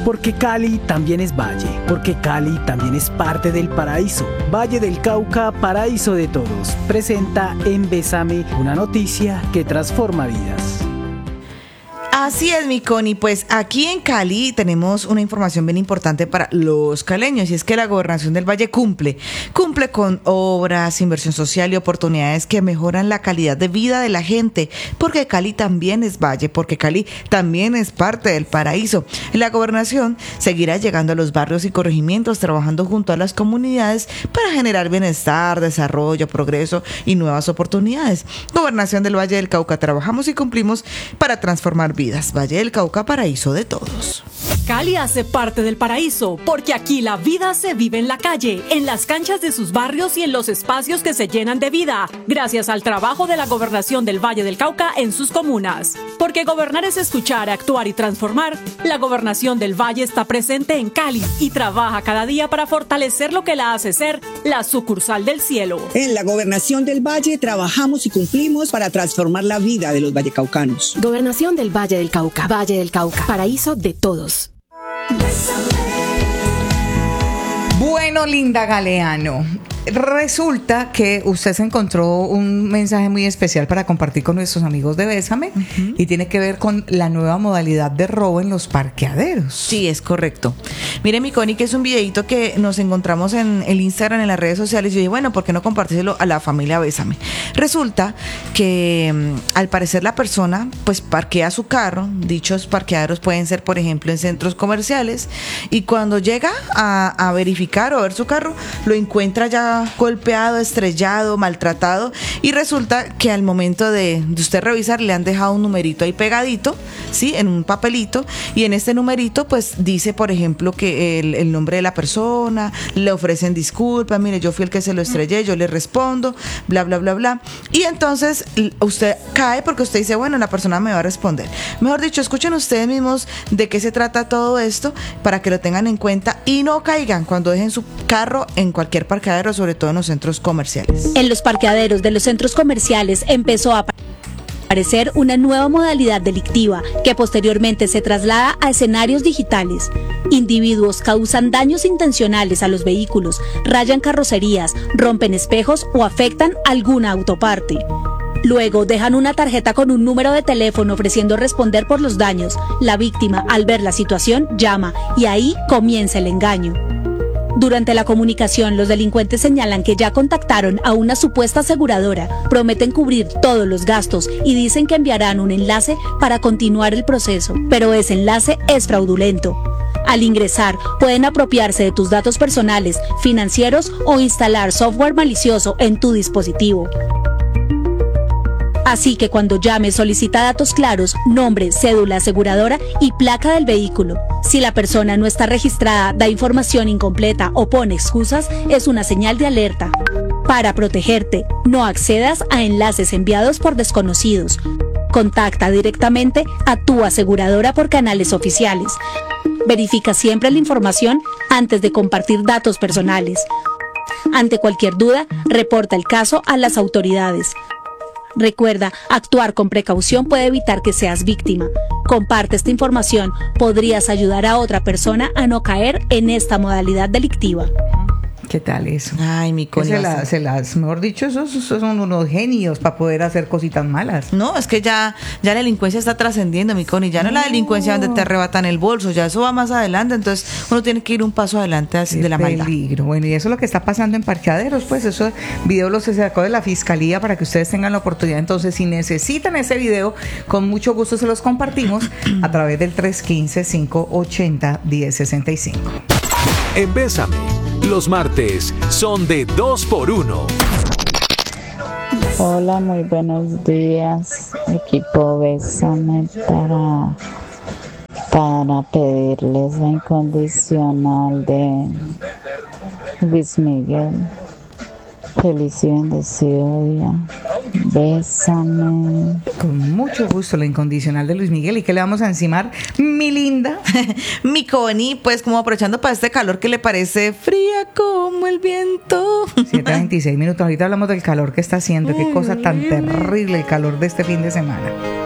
Porque Cali también es valle, porque Cali también es parte del paraíso. Valle del Cauca, paraíso de todos, presenta en Bésame una noticia que transforma vidas. Así es, mi Connie, pues aquí en Cali tenemos una información bien importante para los caleños, y es que la Gobernación del Valle cumple con obras, inversión social y oportunidades que mejoran la calidad de vida de la gente, porque Cali también es valle, porque Cali también es parte del paraíso. La Gobernación seguirá llegando a los barrios y corregimientos, trabajando junto a las comunidades para generar bienestar, desarrollo, progreso y nuevas oportunidades. Gobernación del Valle del Cauca, trabajamos y cumplimos para transformar vidas. Valle del Cauca, paraíso de todos. Cali hace parte del paraíso, porque aquí la vida se vive en la calle, en las canchas de sus barrios y en los espacios que se llenan de vida, gracias al trabajo de la Gobernación del Valle del Cauca en sus comunas. Porque gobernar es escuchar, actuar y transformar, la Gobernación del Valle está presente en Cali y trabaja cada día para fortalecer lo que la hace ser la sucursal del cielo. En la Gobernación del Valle trabajamos y cumplimos para transformar la vida de los vallecaucanos. Gobernación del Valle del Cauca, paraíso de todos. Bueno, Linda Galeano, resulta que usted se encontró un mensaje muy especial para compartir con nuestros amigos de Bésame, y tiene que ver con la nueva modalidad de robo en los parqueaderos. Sí, es correcto. Mire, mi Connie, que es un videito que nos encontramos en el Instagram, en las redes sociales. Yo dije, bueno, ¿por qué no compartírselo a la familia Bésame? Resulta que al parecer la persona pues parquea su carro. Dichos parqueaderos pueden ser, por ejemplo, en centros comerciales, y cuando llega a verificar o ver su carro, lo encuentra ya golpeado, estrellado, maltratado, y resulta que al momento de usted revisar le han dejado un numerito ahí pegadito, ¿sí? En un papelito, y en este numerito pues dice, por ejemplo, que el nombre de la persona, le ofrecen disculpas, mire, yo fui el que se lo estrellé, yo le respondo, bla, bla, bla, bla, y entonces usted cae porque usted dice, bueno, la persona me va a responder. Mejor dicho, escuchen ustedes mismos de qué se trata todo esto para que lo tengan en cuenta y no caigan cuando dejen su carro en cualquier parqueadero, sobre todo en los centros comerciales. En los parqueaderos de los centros comerciales empezó a aparecer una nueva modalidad delictiva que posteriormente se traslada a escenarios digitales. Individuos causan daños intencionales a los vehículos, rayan carrocerías, rompen espejos o afectan alguna autoparte. Luego dejan una tarjeta con un número de teléfono ofreciendo responder por los daños. La víctima, al ver la situación, llama y ahí comienza el engaño. Durante la comunicación, los delincuentes señalan que ya contactaron a una supuesta aseguradora, prometen cubrir todos los gastos y dicen que enviarán un enlace para continuar el proceso, pero ese enlace es fraudulento. Al ingresar, pueden apropiarse de tus datos personales, financieros o instalar software malicioso en tu dispositivo. Así que cuando llames, solicita datos claros, nombre, cédula aseguradora y placa del vehículo. Si la persona no está registrada, da información incompleta o pone excusas, es una señal de alerta. Para protegerte, no accedas a enlaces enviados por desconocidos. Contacta directamente a tu aseguradora por canales oficiales. Verifica siempre la información antes de compartir datos personales. Ante cualquier duda, reporta el caso a las autoridades. Recuerda, actuar con precaución puede evitar que seas víctima. Comparte esta información, podrías ayudar a otra persona a no caer en esta modalidad delictiva. ¿Qué tal eso? Ay, mi Connie. Mejor dicho, esos son unos genios para poder hacer cositas malas. No, es que ya la delincuencia está trascendiendo, mi Connie. Ya no es la delincuencia donde te arrebatan el bolso, ya eso va más adelante. Entonces uno tiene que ir un paso adelante así de la maldad. Peligro. Bueno, y eso es lo que está pasando en parqueaderos, pues eso video lo se sacó de la fiscalía para que ustedes tengan la oportunidad. Entonces, si necesitan ese video, con mucho gusto se los compartimos a través del 315-580-1065. En Bésame, los martes son de 2x1. Hola, muy buenos días, equipo Bésame, para pedirles la incondicional de Luis Miguel. Feliz y bendecido día. Bésame. Con mucho gusto, la incondicional de Luis Miguel. ¿Y qué le vamos a encimar, mi linda? Mi Connie, pues como aprovechando para este calor que le parece fría como el viento. 7:26 minutos. Ahorita hablamos del calor que está haciendo. Qué cosa tan terrible el calor de este fin de semana.